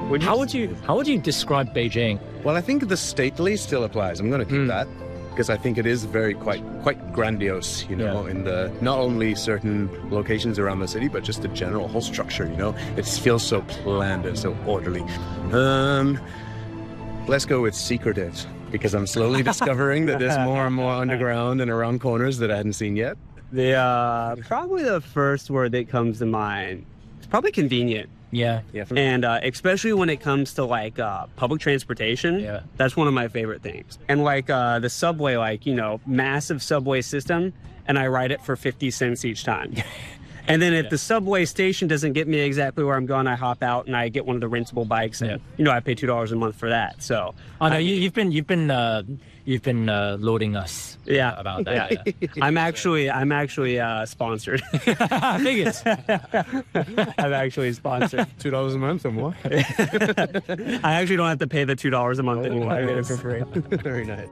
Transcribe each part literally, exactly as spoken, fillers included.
Would how would you how would you describe Beijing? Well, I think the stately still applies. I'm going to keep mm. that because I think it is very quite quite grandiose, you know, yeah. in the not only certain locations around the city, but just the general whole structure. You know, it feels so planned and so orderly. Um, let's go with secretive because I'm slowly discovering that there's more and more underground and around corners that I hadn't seen yet. The uh, probably the first word that comes to mind is probably convenient. Yeah, yeah, and uh, especially when it comes to like uh, public transportation, yeah, that's one of my favorite things. And like uh, the subway, like you know, massive subway system, and I ride it for fifty cents each time. And then if yeah. the subway station doesn't get me exactly where I'm going, I hop out and I get one of the rentable bikes, and yeah. you know, I pay two dollars a month for that. So I know you, you've been you've been uh, you've been uh, loading us, yeah, about that. Yeah. I'm actually I'm actually uh, sponsored. I figured. I'm actually sponsored. Two dollars a month or more. I actually don't have to pay the two dollars a month oh, anymore. I get it for free. Very nice.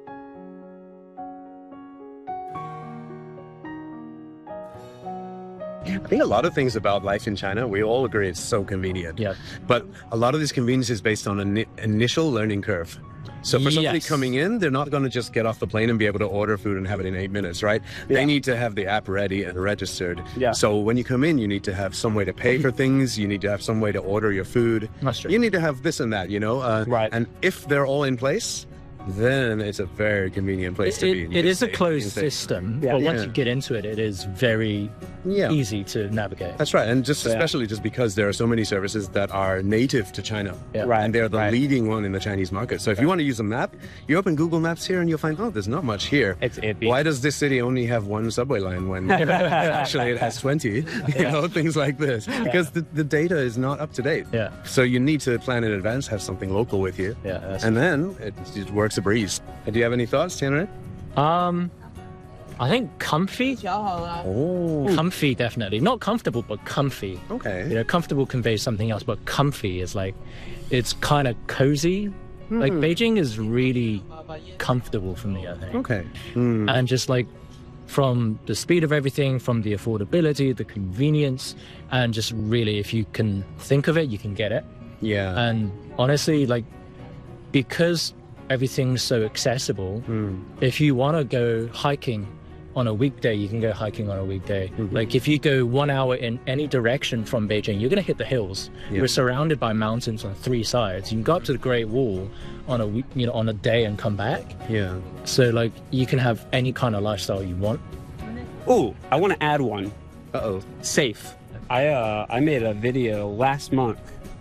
I think a lot of things about life in China, we all agree it's so convenient. Yeah. But a lot of this convenience is based on an initial learning curve. So for somebody yes. coming in, they're not going to just get off the plane and be able to order food and have it in eight minutes, right? Yeah. They need to have the app ready and registered. Yeah. So when you come in, you need to have some way to pay for things. You need to have some way to order your food. That's true. You need to have this and that, you know? Uh, right. And if they're all in place, then it's a very convenient place it, to be. It, it is a closed system, yeah. but once yeah. you get into it, it is very yeah. easy to navigate. That's right, and just yeah. especially just because there are so many services that are native to China, yeah. right. and they're the right. leading one in the Chinese market. So if right. you want to use a map, you open Google Maps here and you'll find, oh, there's not much here. It's iffy. Why does this city only have one subway line when actually it has twenty? You know, things like this. Because the, the data is not up to date. Yeah. So you need to plan in advance, have something local with you. Yeah. That's and then it, it works a breeze. Do you have any thoughts, Tianren? Um, I think comfy. Oh. Comfy, definitely. Not comfortable, but comfy. Okay. You know, comfortable conveys something else, but comfy is like, it's kind of cozy. Mm. Like, Beijing is really comfortable for me, I think. Okay. Mm. And just like, from the speed of everything, from the affordability, the convenience, and just really, if you can think of it, you can get it. Yeah. And honestly, like, because everything's so accessible, mm. if you want to go hiking on a weekday, you can go hiking on a weekday. Mm-hmm. Like if you go one hour in any direction from Beijing, you're going to hit the hills. Yeah. We're surrounded by mountains on three sides. You can go up to the Great Wall on a week, you know, on a day and come back. Yeah. So like you can have any kind of lifestyle you want. Oh, I want to add one. Uh-oh. Safe. I uh I made a video last month